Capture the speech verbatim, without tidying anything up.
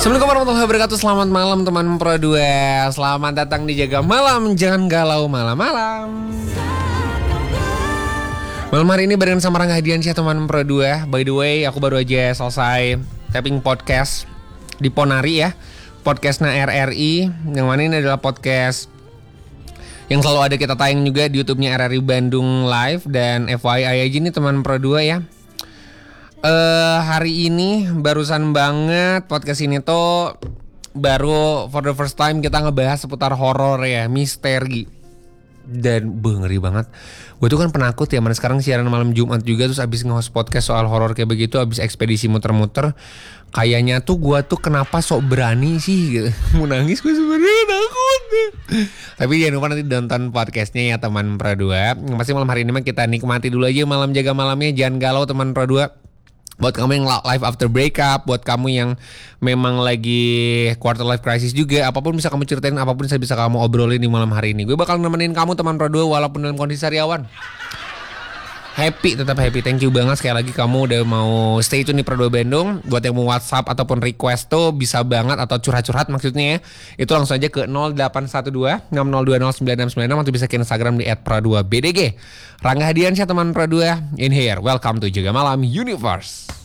Assalamualaikum warahmatullahi wabarakatuh. Selamat malam teman Pro dua. Selamat datang di Jaga Malam. Jangan galau malam-malam. Malam hari ini barengan sama Rangga Hadiansyah teman Pro dua. By the way, aku baru aja selesai tapping podcast di Ponari ya. Podcastnya R R I. Yang mana ini adalah podcast yang selalu ada kita tayang juga di YouTube-nya R R I Bandung Live. Dan F Y I aja nih teman Pro dua ya. Uh, hari ini barusan banget podcast ini tuh baru for the first time kita ngebahas seputar horor ya, misteri. Dan beuh, ngeri banget. Gue tuh kan penakut ya, mana sekarang siaran malam Jumat juga, terus abis nge-host podcast soal horor kayak begitu, abis ekspedisi muter-muter, kayaknya tuh gue tuh kenapa sok berani sih gitu. Mau nangis gue sebenarnya takut. Tapi jangan lupa nanti nonton podcastnya ya teman Pro dua. Yang pasti malam hari ini mah kita nikmati dulu aja malam jaga malamnya, jangan galau teman Pro dua. Buat kamu yang life after breakup, buat kamu yang memang lagi quarter life crisis juga, apapun bisa kamu ceritain, apapun saya bisa kamu obrolin di malam hari ini. Gue bakal nemenin kamu teman Pro dua walaupun dalam kondisi sariawan. Happy, tetap happy. Thank you banget sekali lagi kamu udah mau stay tune di Pro dua Bandung. Buat yang mau WhatsApp ataupun request tuh bisa banget, atau curhat-curhat maksudnya ya. Itu langsung aja ke nol delapan satu dua enam nol dua nol sembilan enam sembilan enam atau bisa ke Instagram di et pro dua b d g. Rangga Hadiansyah teman Pro dua in here. Welcome to Jaga Malam Universe.